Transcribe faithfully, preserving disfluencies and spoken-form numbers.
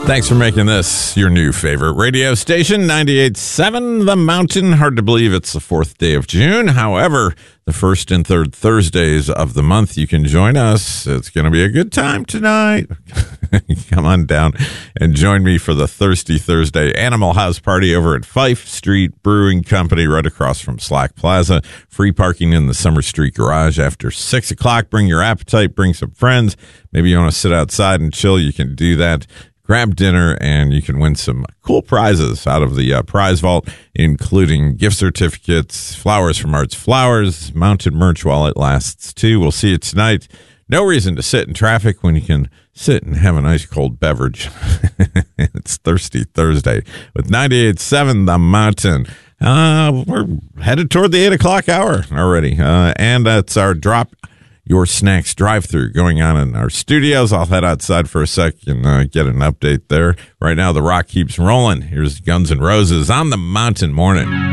Thanks for making this your new favorite radio station, ninety-eight point seven The Mountain. Hard to believe it's the fourth day of June. However, the first and third Thursdays of the month, you can join us. It's going to be a good time tonight. Come on down and join me for the Thirsty Thursday Animal House Party over at Fife Street Brewing Company, right across from Slack Plaza. Free parking in the Summer Street Garage after six o'clock. Bring your appetite, bring some friends. Maybe you want to sit outside and chill. You can do that. Grab dinner, and you can win some cool prizes out of the uh, prize vault, including gift certificates, flowers from Arts Flowers, mounted merch while it lasts, too. We'll see you tonight. No reason to sit in traffic when you can sit and have a nice cold beverage. It's Thirsty Thursday with ninety-eight point seven The Mountain. Uh, we're headed toward the eight o'clock hour already, uh, and that's our drop Your Snacks drive-through going on in our studios. I'll head outside for a sec and uh, get an update there. Right now, the rock keeps rolling. Here's Guns N' Roses on the Mountain Morning.